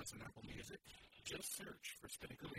Podcasts and Apple Music. Just search for Spinnaker